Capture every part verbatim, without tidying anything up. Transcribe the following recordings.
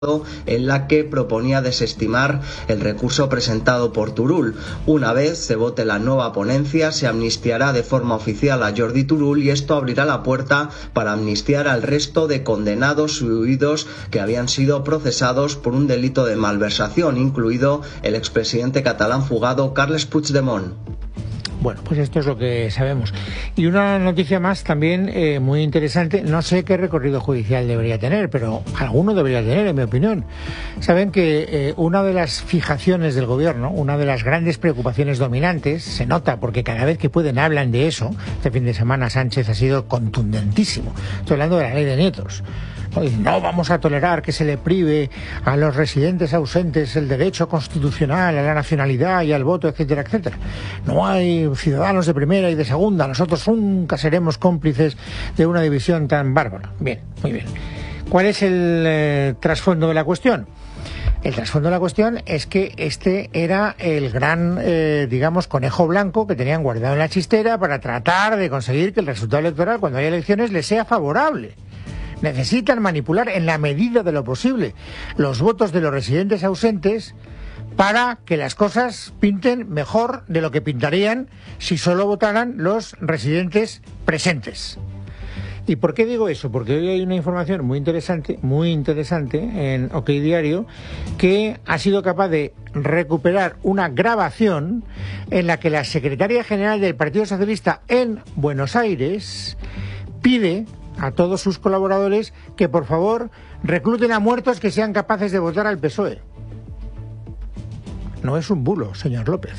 en la que proponía desestimar el recurso presentado por Turull. Una vez se vote la nueva ponencia, se amnistiará de forma oficial a Jordi Turull y esto abrirá la puerta para amnistiar al resto de condenados y huidos que habían sido procesados por un delito de malversación, incluido el expresidente catalán fugado Carles Puigdemont. Bueno, pues esto es lo que sabemos. Y una noticia más también eh, muy interesante, no sé qué recorrido judicial debería tener, pero alguno debería tener, en mi opinión. Saben que eh, una de las fijaciones del gobierno, una de las grandes preocupaciones dominantes, se nota porque cada vez que pueden hablan de eso. Este fin de semana Sánchez ha sido contundentísimo. Estoy hablando de la ley de nietos. No vamos a tolerar que se le prive a los residentes ausentes el derecho constitucional a la nacionalidad y al voto, etcétera, etcétera. No hay ciudadanos de primera y de segunda. Nosotros nunca seremos cómplices de una división tan bárbara. Bien, muy bien. ¿Cuál es el eh, trasfondo de la cuestión? El trasfondo de la cuestión es que este era el gran, eh, digamos, conejo blanco que tenían guardado en la chistera para tratar de conseguir que el resultado electoral, cuando haya elecciones, les sea favorable. Necesitan manipular en la medida de lo posible los votos de los residentes ausentes para que las cosas pinten mejor de lo que pintarían si solo votaran los residentes presentes. ¿Y por qué digo eso? Porque hoy hay una información muy interesante, muy interesante en OK Diario, que ha sido capaz de recuperar una grabación en la que la secretaria general del Partido Socialista en Buenos Aires pide a todos sus colaboradores que por favor recluten a muertos que sean capaces de votar al P S O E. No es un bulo, señor López.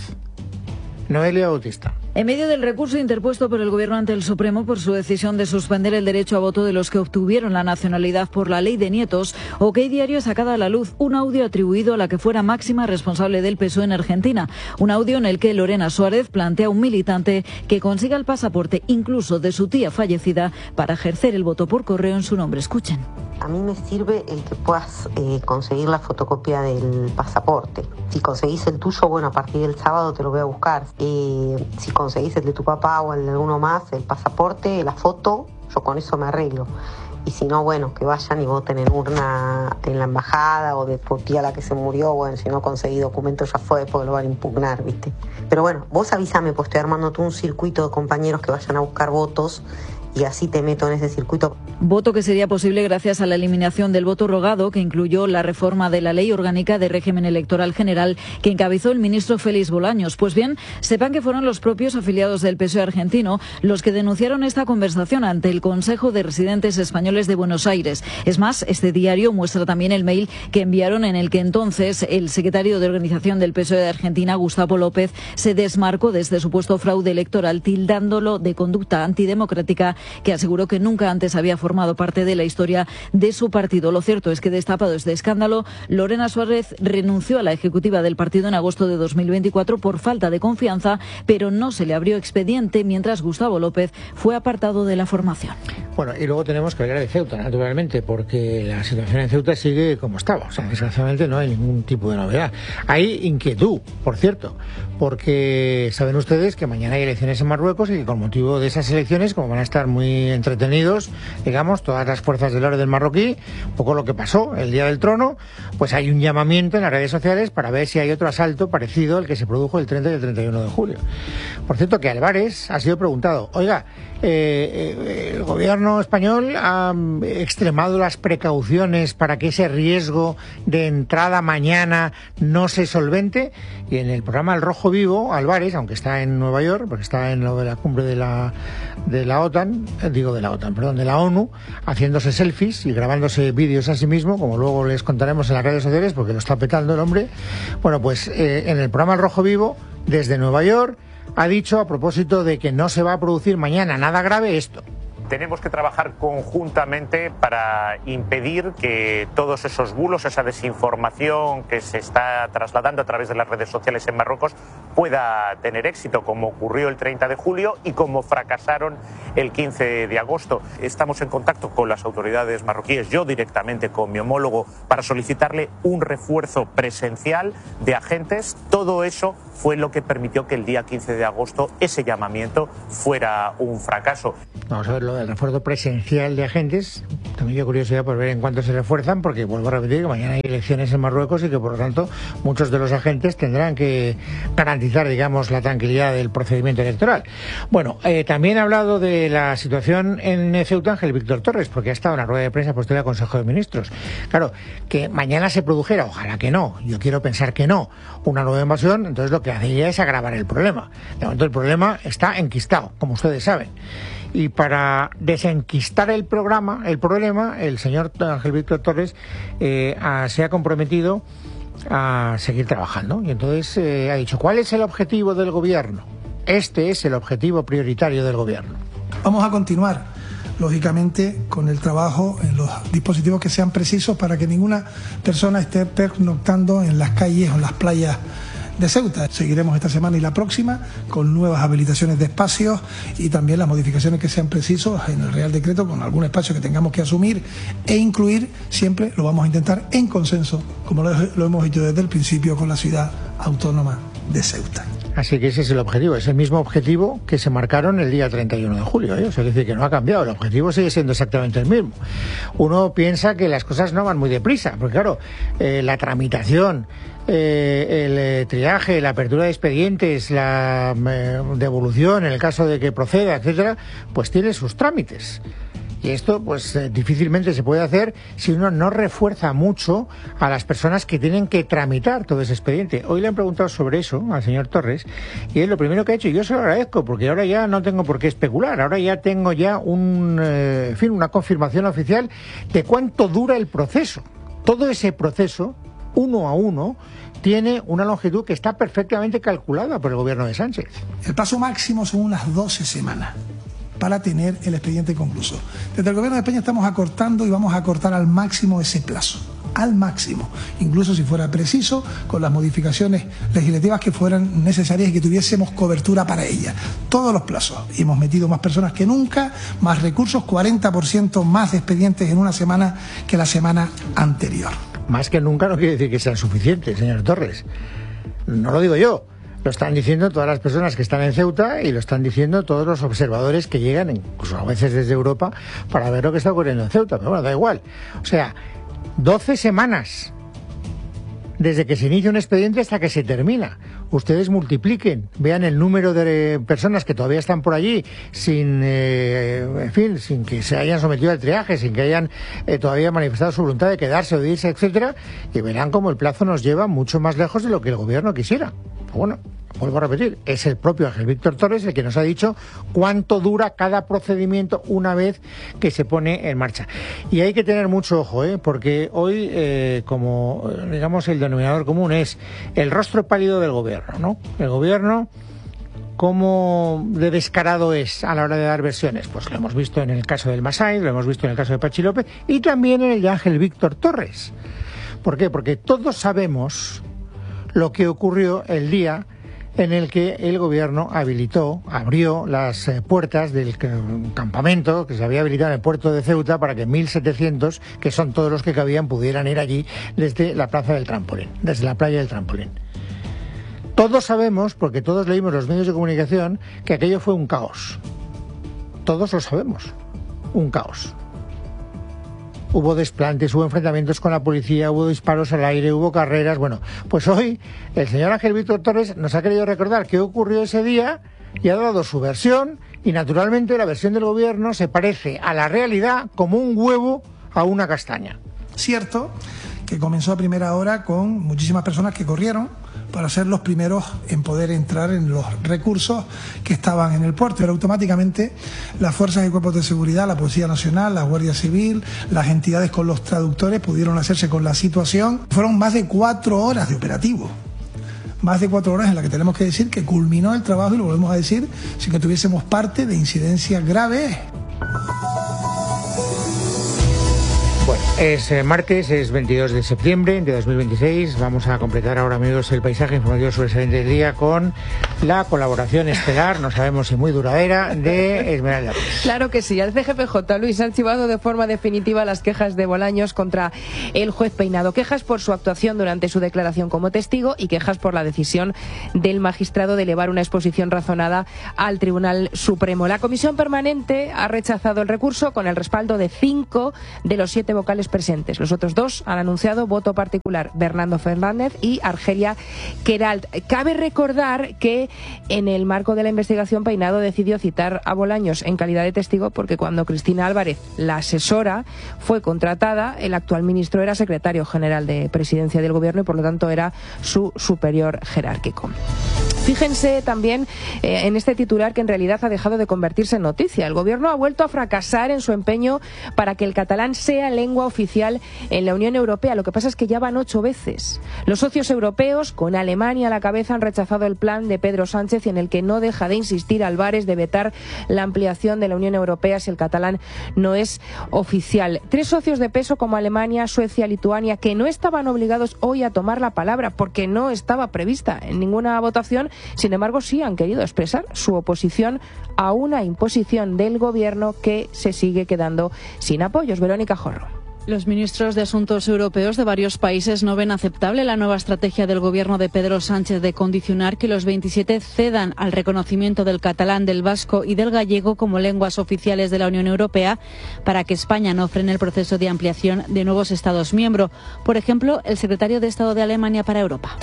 Noelia Bautista. En medio del recurso interpuesto por el Gobierno ante el Supremo por su decisión de suspender el derecho a voto de los que obtuvieron la nacionalidad por la ley de nietos, OK Diario ha sacado a la luz un audio atribuido a la que fuera máxima responsable del P S O E en Argentina. Un audio en el que Lorena Suárez plantea a un militante que consiga el pasaporte incluso de su tía fallecida para ejercer el voto por correo en su nombre. Escuchen. A mí me sirve el que puedas eh, conseguir la fotocopia del pasaporte. Si conseguís el tuyo, bueno, a partir del sábado te lo voy a buscar. Eh, si conseguís el de tu papá o el de alguno más, el pasaporte, la foto, yo con eso me arreglo. Y si no, bueno, que vayan y voten en urna en la embajada o de tu tía la que se murió. Bueno, si no conseguí documento ya fue, porque lo van a impugnar, ¿viste? Pero bueno, vos avísame, pues estoy armando todo un circuito de compañeros que vayan a buscar votos y así te meto en ese circuito. Voto que sería posible gracias a la eliminación del voto rogado, que incluyó la reforma de la Ley Orgánica de Régimen Electoral General que encabezó el ministro Félix Bolaños. Pues bien, sepan que fueron los propios afiliados del P S O E argentino los que denunciaron esta conversación ante el Consejo de Residentes Españoles de Buenos Aires. Es más, este diario muestra también el mail que enviaron en el que entonces el secretario de organización del P S O E de Argentina, Gustavo López, se desmarcó de este supuesto fraude electoral, tildándolo de conducta antidemocrática, que aseguró que nunca antes había formado parte de la historia de su partido. Lo cierto es que, destapado este escándalo, Lorena Suárez renunció a la ejecutiva del partido en agosto de dos mil veinticuatro por falta de confianza, pero no se le abrió expediente, mientras Gustavo López fue apartado de la formación. Bueno, y luego tenemos que hablar de Ceuta, naturalmente, porque la situación en Ceuta sigue como estaba. O sea, desgraciadamente no hay ningún tipo de novedad. Hay inquietud, por cierto, porque saben ustedes que mañana hay elecciones en Marruecos y que con motivo de esas elecciones, como van a estar muy entretenidos, digamos, todas las fuerzas del orden marroquí, un poco lo que pasó el día del trono, pues hay un llamamiento en las redes sociales para ver si hay otro asalto parecido al que se produjo el treinta y el treinta y uno de julio. Por cierto, que Álvarez ha sido preguntado, oiga, eh, eh, el gobierno español ha extremado las precauciones para que ese riesgo de entrada mañana no se solvente, y en el programa El Rojo Vivo, Álvarez, aunque está en Nueva York, porque está en lo de la cumbre de la de la OTAN, digo de la OTAN, perdón, de la ONU, haciéndose selfies y grabándose vídeos a sí mismo, como luego les contaremos en las redes sociales, porque lo está petando el hombre. Bueno, pues eh, en el programa El Rojo Vivo, desde Nueva York, ha dicho, a propósito de que no se va a producir mañana nada grave, esto. Tenemos que trabajar conjuntamente para impedir que todos esos bulos, esa desinformación que se está trasladando a través de las redes sociales en Marruecos, pueda tener éxito, como ocurrió el treinta de julio y como fracasaron el quince de agosto. Estamos en contacto con las autoridades marroquíes, yo directamente con mi homólogo, para solicitarle un refuerzo presencial de agentes. Todo eso fue lo que permitió que el día quince de agosto ese llamamiento fuera un fracaso. Vamos a ver lo del refuerzo presencial de agentes. También yo curiosidad por ver en cuánto se refuerzan, porque vuelvo a repetir que mañana hay elecciones en Marruecos y que por lo tanto muchos de los agentes tendrán que garantizar, digamos, la tranquilidad del procedimiento electoral. Bueno, eh, también ha hablado de la situación en Ceuta Ángel Víctor Torres, porque ha estado en una rueda de prensa posterior al Consejo de Ministros. Claro, que mañana se produjera, ojalá que no, yo quiero pensar que no, una nueva invasión, entonces lo que haría es agravar el problema. De momento el problema está enquistado, como ustedes saben. Y para desenquistar el programa, el problema, el señor Ángel Víctor Torres eh, a, se ha comprometido a seguir trabajando. Y entonces eh, ha dicho, ¿cuál es el objetivo del gobierno? Este es el objetivo prioritario del gobierno. Vamos a continuar, lógicamente, con el trabajo en los dispositivos que sean precisos para que ninguna persona esté pernoctando en las calles o en las playas de Ceuta. Seguiremos esta semana y la próxima con nuevas habilitaciones de espacios y también las modificaciones que sean precisos en el Real Decreto con algún espacio que tengamos que asumir e incluir. Siempre lo vamos a intentar en consenso, como lo, lo hemos hecho desde el principio con la ciudad autónoma de Ceuta. Así que ese es el objetivo, es el mismo objetivo que se marcaron el día treinta y uno de julio, ¿eh? O sea, es decir, que no ha cambiado, el objetivo sigue siendo exactamente el mismo. Uno piensa que las cosas no van muy deprisa, porque claro, eh, la tramitación, eh, el eh, triaje, la apertura de expedientes, la eh, devolución en el caso de que proceda, etcétera, pues tiene sus trámites. Y esto pues eh, difícilmente se puede hacer si uno no refuerza mucho a las personas que tienen que tramitar todo ese expediente. Hoy le han preguntado sobre eso al señor Torres y es lo primero que ha hecho, y yo se lo agradezco porque ahora ya no tengo por qué especular, ahora ya tengo ya un, eh, en fin, una confirmación oficial de cuánto dura el proceso. Todo ese proceso, uno a uno, tiene una longitud que está perfectamente calculada por el gobierno de Sánchez. El plazo máximo son unas doce semanas. Para tener el expediente concluso. Desde el Gobierno de España estamos acortando y vamos a acortar al máximo ese plazo, al máximo, incluso si fuera preciso, con las modificaciones legislativas que fueran necesarias y que tuviésemos cobertura para ellas. Todos los plazos. Y hemos metido más personas que nunca, más recursos, cuarenta por ciento más de expedientes en una semana que la semana anterior. Más que nunca no quiere decir que sean suficientes, señor Torres. No lo digo yo. Lo están diciendo todas las personas que están en Ceuta y lo están diciendo todos los observadores que llegan, incluso a veces desde Europa, para ver lo que está ocurriendo en Ceuta. Pero bueno, da igual. O sea, doce semanas desde que se inicia un expediente hasta que se termina. Ustedes multipliquen, vean el número de personas que todavía están por allí sin, eh, en fin, sin que se hayan sometido al triaje, sin que hayan eh, todavía manifestado su voluntad de quedarse o de irse, etcétera, y verán cómo el plazo nos lleva mucho más lejos de lo que el gobierno quisiera. Bueno, vuelvo a repetir, es el propio Ángel Víctor Torres el que nos ha dicho cuánto dura cada procedimiento una vez que se pone en marcha. Y hay que tener mucho ojo, ¿eh? Porque hoy, eh, como digamos el denominador común es el rostro pálido del gobierno, ¿no? El gobierno, ¿cómo de descarado es a la hora de dar versiones? Pues lo hemos visto en el caso del Masai, lo hemos visto en el caso de Pachi López y también en el de Ángel Víctor Torres. ¿Por qué? Porque todos sabemos lo que ocurrió el día en el que el gobierno habilitó, abrió las eh, puertas del campamento que se había habilitado en el puerto de Ceuta para que mil setecientos, que son todos los que cabían, pudieran ir allí desde la plaza del Trampolín, desde la playa del Trampolín. Todos sabemos, porque todos leímos los medios de comunicación, que aquello fue un caos. Todos lo sabemos, un caos. Hubo desplantes, hubo enfrentamientos con la policía, hubo disparos al aire, hubo carreras. Bueno, pues hoy el señor Ángel Víctor Torres nos ha querido recordar qué ocurrió ese día y ha dado su versión y naturalmente la versión del gobierno se parece a la realidad como un huevo a una castaña. Cierto que comenzó a primera hora con muchísimas personas que corrieron para ser los primeros en poder entrar en los recursos que estaban en el puerto. Pero automáticamente las fuerzas y cuerpos de seguridad, la Policía Nacional, la Guardia Civil, las entidades con los traductores pudieron hacerse con la situación. Fueron más de cuatro horas de operativo. Más de cuatro horas en las que tenemos que decir que culminó el trabajo, y lo volvemos a decir, sin que tuviésemos parte de incidencias graves. Bueno. Es eh, martes, es veintidós de septiembre de dos mil veintiséis. Vamos a completar ahora, amigos, el paisaje informativo sobresaliente del día con la colaboración estelar, no sabemos si muy duradera, de Esmeralda. Claro que sí. El C G P J, Luis, ha archivado de forma definitiva las quejas de Bolaños contra el juez Peinado. Quejas por su actuación durante su declaración como testigo y quejas por la decisión del magistrado de elevar una exposición razonada al Tribunal Supremo. La Comisión Permanente ha rechazado el recurso con el respaldo de cinco de los siete vocales presentes. Los otros dos han anunciado voto particular, Bernardo Fernández y Argelia Queralt. Cabe recordar que en el marco de la investigación Peinado decidió citar a Bolaños en calidad de testigo porque cuando Cristina Álvarez, la asesora, fue contratada, el actual ministro era secretario general de Presidencia del Gobierno y por lo tanto era su superior jerárquico. Fíjense también eh, en este titular que en realidad ha dejado de convertirse en noticia. El Gobierno ha vuelto a fracasar en su empeño para que el catalán sea lengua oficial en la Unión Europea. Lo que pasa es que ya van ocho veces. Los socios europeos, con Alemania a la cabeza, han rechazado el plan de Pedro Sánchez en el que no deja de insistir Álvarez de vetar la ampliación de la Unión Europea si el catalán no es oficial. Tres socios de peso como Alemania, Suecia, Lituania, que no estaban obligados hoy a tomar la palabra porque no estaba prevista en ninguna votación, sin embargo, sí han querido expresar su oposición a una imposición del Gobierno que se sigue quedando sin apoyos. Verónica Jorro. Los ministros de Asuntos Europeos de varios países no ven aceptable la nueva estrategia del Gobierno de Pedro Sánchez de condicionar que los veintisiete cedan al reconocimiento del catalán, del vasco y del gallego como lenguas oficiales de la Unión Europea para que España no frene el proceso de ampliación de nuevos Estados miembros. Por ejemplo, el secretario de Estado de Alemania para Europa,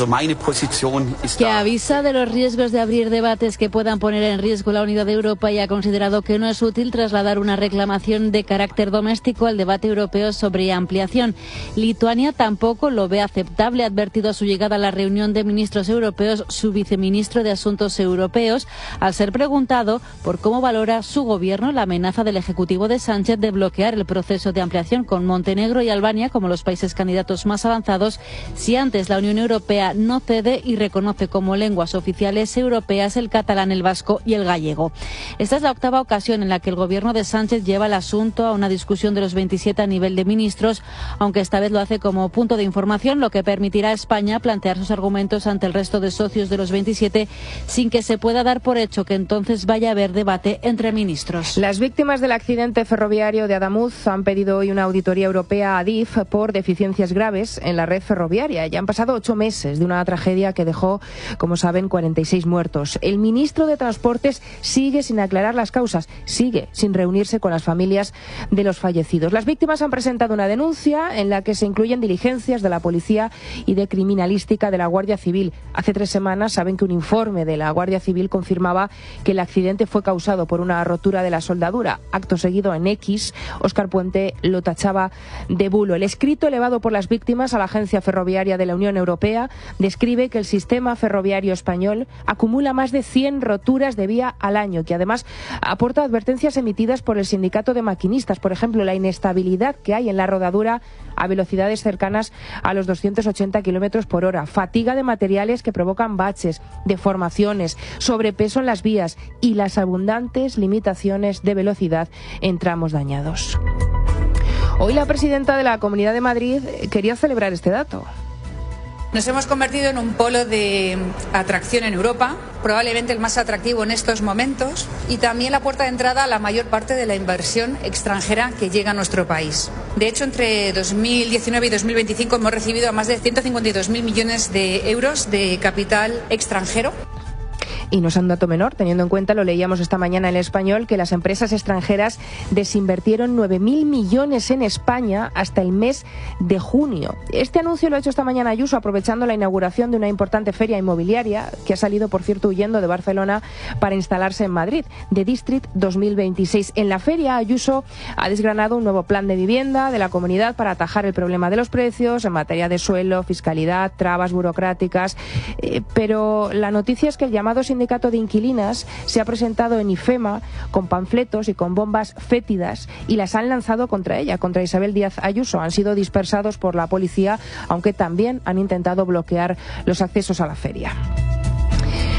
que avisa de los riesgos de abrir debates que puedan poner en riesgo la unidad de Europa y ha considerado que no es útil trasladar una reclamación de carácter doméstico al debate europeo sobre ampliación. Lituania tampoco lo ve aceptable. Ha advertido a su llegada a la reunión de ministros europeos su viceministro de Asuntos Europeos al ser preguntado por cómo valora su gobierno la amenaza del Ejecutivo de Sánchez de bloquear el proceso de ampliación con Montenegro y Albania como los países candidatos más avanzados si antes la Unión Europea no cede y reconoce como lenguas oficiales europeas el catalán, el vasco y el gallego. Esta es la octava ocasión en la que el gobierno de Sánchez lleva el asunto a una discusión de los veintisiete a nivel de ministros, aunque esta vez lo hace como punto de información, lo que permitirá a España plantear sus argumentos ante el resto de socios de los veintisiete sin que se pueda dar por hecho que entonces vaya a haber debate entre ministros. Las víctimas del accidente ferroviario de Adamuz han pedido hoy una auditoría europea a Adif por deficiencias graves en la red ferroviaria. Ya han pasado ocho meses de una tragedia que dejó, como saben, cuarenta y seis muertos. El ministro de Transportes sigue sin aclarar las causas, sigue sin reunirse con las familias de los fallecidos. Las víctimas han presentado una denuncia en la que se incluyen diligencias de la policía y de criminalística de la Guardia Civil. Hace tres semanas saben que un informe de la Guardia Civil confirmaba que el accidente fue causado por una rotura de la soldadura. Acto seguido en X, Óscar Puente lo tachaba de bulo. El escrito elevado por las víctimas a la Agencia Ferroviaria de la Unión Europea describe que el sistema ferroviario español acumula más de cien roturas de vía al año, que además aporta advertencias emitidas por el sindicato de maquinistas. Por ejemplo, la inestabilidad que hay en la rodadura a velocidades cercanas a los doscientos ochenta kilómetros por hora, fatiga de materiales que provocan baches, deformaciones, sobrepeso en las vías y las abundantes limitaciones de velocidad en tramos dañados. Hoy la presidenta de la Comunidad de Madrid quería celebrar este dato. Nos hemos convertido en un polo de atracción en Europa, probablemente el más atractivo en estos momentos, y también la puerta de entrada a la mayor parte de la inversión extranjera que llega a nuestro país. De hecho, entre dos mil diecinueve y dos mil veinticinco hemos recibido a más de ciento cincuenta y dos mil millones de euros de capital extranjero. Y no es un dato menor, teniendo en cuenta, lo leíamos esta mañana en El Español, que las empresas extranjeras desinvirtieron nueve mil millones en España hasta el mes de junio. Este anuncio lo ha hecho esta mañana Ayuso, aprovechando la inauguración de una importante feria inmobiliaria, que ha salido, por cierto, huyendo de Barcelona para instalarse en Madrid, The District dos mil veintiséis. En la feria, Ayuso ha desgranado un nuevo plan de vivienda de la comunidad para atajar el problema de los precios en materia de suelo, fiscalidad, trabas burocráticas. Eh, pero la noticia es que el llamado sindicato de inquilinas se ha presentado en IFEMA con panfletos y con bombas fétidas y las han lanzado contra ella, contra Isabel Díaz Ayuso. Han sido dispersados por la policía, aunque también han intentado bloquear los accesos a la feria.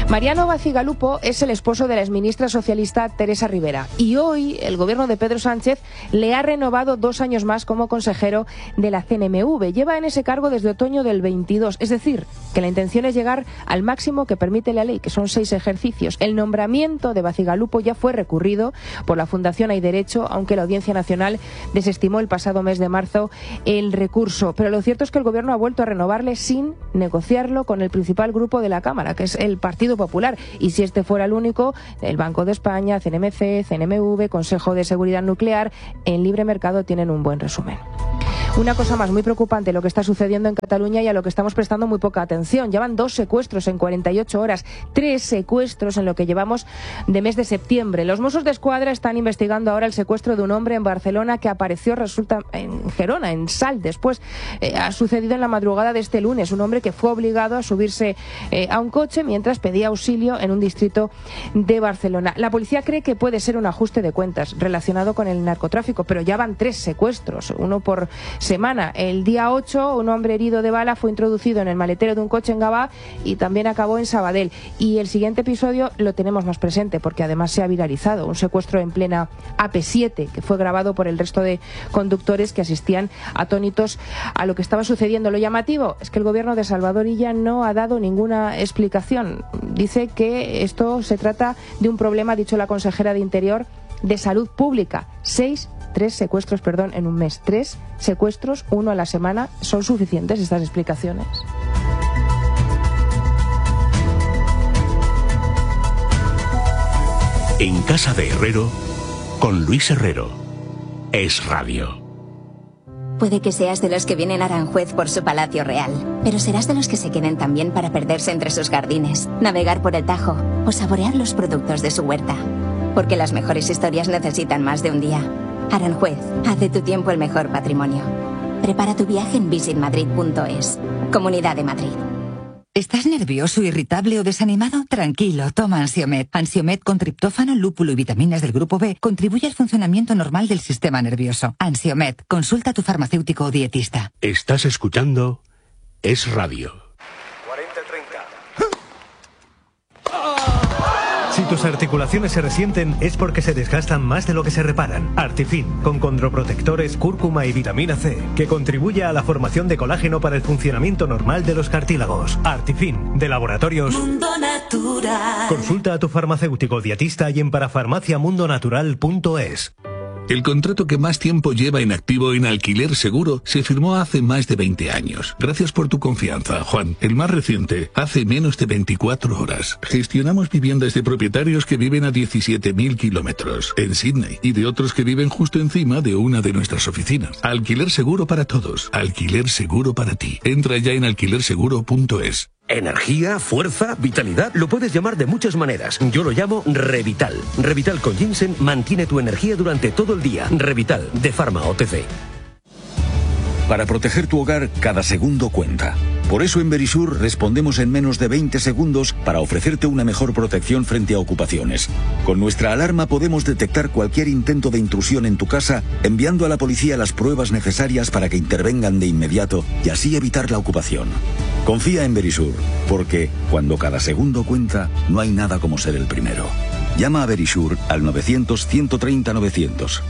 Mariano Bacigalupo es el esposo de la exministra socialista Teresa Rivera y hoy el gobierno de Pedro Sánchez le ha renovado dos años más como consejero de la C N M V. Lleva en ese cargo desde otoño del veintidós, es decir, que la intención es llegar al máximo que permite la ley, que son seis ejercicios. El nombramiento de Bacigalupo ya fue recurrido por la Fundación Hay Derecho, aunque la Audiencia Nacional desestimó el pasado mes de marzo el recurso. Pero lo cierto es que el gobierno ha vuelto a renovarle sin negociarlo con el principal grupo de la Cámara, que es el Partido Popular, y si este fuera el único, el Banco de España, C N M C, C N M V, Consejo de Seguridad Nuclear, en libre mercado tienen un buen resumen. Una cosa más muy preocupante, lo que está sucediendo en Cataluña y a lo que estamos prestando muy poca atención. Llevan dos secuestros en cuarenta y ocho horas, tres secuestros en lo que llevamos de mes de septiembre. Los Mossos de Escuadra están investigando ahora el secuestro de un hombre en Barcelona que apareció, resulta, en Gerona, en Salt. Después eh, ha sucedido en la madrugada de este lunes. Un hombre que fue obligado a subirse eh, a un coche mientras pedía auxilio en un distrito de Barcelona. La policía cree que puede ser un ajuste de cuentas relacionado con el narcotráfico, pero ya van tres secuestros, uno por semana. El día ocho, un hombre herido de bala fue introducido en el maletero de un coche en Gavà y también acabó en Sabadell. Y el siguiente episodio lo tenemos más presente porque además se ha viralizado. Un secuestro en plena A P siete que fue grabado por el resto de conductores que asistían atónitos a lo que estaba sucediendo. Lo llamativo es que el gobierno de Salvador Illa no ha dado ninguna explicación. Dice que esto se trata de un problema, ha dicho la consejera de Interior, de salud pública. Seis Tres secuestros, perdón, en un mes. Tres secuestros, uno a la semana. ¿Son suficientes estas explicaciones? En casa de Herrero, con Luis Herrero. Es Radio. Puede que seas de los que vienen a Aranjuez por su palacio real, pero serás de los que se queden también para perderse entre sus jardines, navegar por el Tajo o saborear los productos de su huerta. Porque las mejores historias necesitan más de un día. Aranjuez, haz de tu tiempo el mejor patrimonio. Prepara tu viaje en visit madrid punto es. Comunidad de Madrid. ¿Estás nervioso, irritable o desanimado? Tranquilo, toma Ansiomed. Ansiomed con triptófano, lúpulo y vitaminas del grupo B contribuye al funcionamiento normal del sistema nervioso. Ansiomed, consulta a tu farmacéutico o dietista. Estás escuchando Es Radio. Si tus articulaciones se resienten es porque se desgastan más de lo que se reparan. Artifin, con condroprotectores, cúrcuma y vitamina C, que contribuye a la formación de colágeno para el funcionamiento normal de los cartílagos. Artifin, de Laboratorios Mundo Natural. Consulta a tu farmacéutico dietista y en parafarmacia mundo natural punto es. El contrato que más tiempo lleva en activo en Alquiler Seguro se firmó hace más de veinte años. Gracias por tu confianza, Juan. El más reciente, hace menos de veinticuatro horas. Gestionamos viviendas de propietarios que viven a diecisiete mil kilómetros en Sydney y de otros que viven justo encima de una de nuestras oficinas. Alquiler Seguro para todos. Alquiler Seguro para ti. Entra ya en alquiler seguro punto es. Energía, fuerza, vitalidad, lo puedes llamar de muchas maneras. Yo lo llamo Revital. Revital con ginseng mantiene tu energía durante todo el día. Revital, de Pharma O T C. Para proteger tu hogar, cada segundo cuenta. Por eso en Verisur respondemos en menos de veinte segundos para ofrecerte una mejor protección frente a ocupaciones. Con nuestra alarma podemos detectar cualquier intento de intrusión en tu casa, enviando a la policía las pruebas necesarias para que intervengan de inmediato y así evitar la ocupación. Confía en Verisur, porque cuando cada segundo cuenta, no hay nada como ser el primero. Llama a Verisur al novecientos, ciento treinta, novecientos.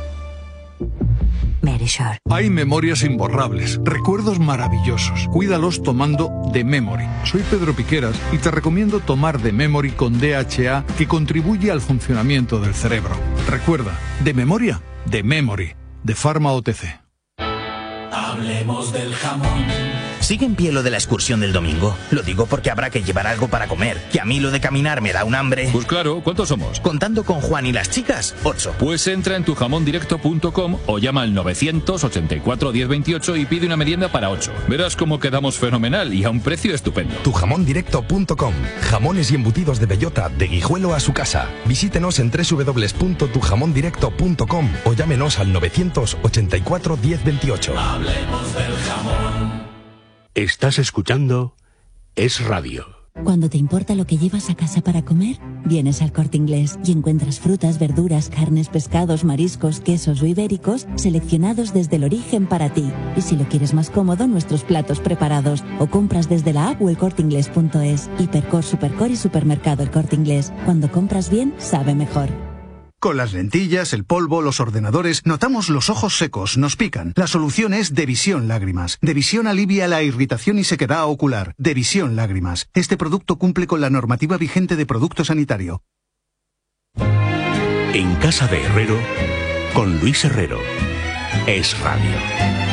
Verisur. Hay memorias imborrables, recuerdos maravillosos. Cuídalos tomando The Memory. Soy Pedro Piqueras y te recomiendo tomar The Memory con D H A, que contribuye al funcionamiento del cerebro. Recuerda, de memoria, The Memory, de Pharma O T C. Hablemos del jamón. ¿Sigue en pie lo de la excursión del domingo? Lo digo porque habrá que llevar algo para comer, que a mí lo de caminar me da un hambre. Pues claro, ¿cuántos somos? Contando con Juan y las chicas, ocho. Pues entra en tu jamón directo punto com o llama al novecientos ochenta y cuatro, diez veintiocho y pide una merienda para ocho. Verás cómo quedamos fenomenal y a un precio estupendo. tu jamón directo punto com. Jamones y embutidos de bellota, de Guijuelo a su casa. Visítenos en doble u doble u doble u punto tu jamón directo punto com o llámenos al novecientos ochenta y cuatro, diez veintiocho. Hablemos del jamón. Estás escuchando Es Radio. Cuando te importa lo que llevas a casa para comer, vienes al Corte Inglés y encuentras frutas, verduras, carnes, pescados, mariscos, quesos o ibéricos seleccionados desde el origen para ti. Y si lo quieres más cómodo, nuestros platos preparados o compras desde la app o el corte inglés punto es. Hipercor, Supercor y Supermercado El Corte Inglés. Cuando compras bien, sabe mejor. Con las lentillas, el polvo, los ordenadores, notamos los ojos secos, nos pican. La solución es Devisión Lágrimas. Devisión alivia la irritación y sequedad ocular. Devisión Lágrimas. Este producto cumple con la normativa vigente de producto sanitario. En Casa de Herrero, con Luis Herrero. Es Radio.